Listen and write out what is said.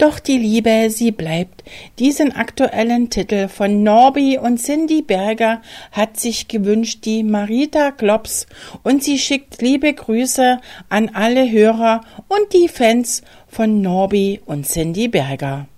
Doch die Liebe, sie bleibt. Diesen aktuellen Titel von Norbi und Cindy Berger hat sich gewünscht die Marita Klops und sie schickt liebe Grüße an alle Hörer und die Fans von Norbi und Cindy Berger.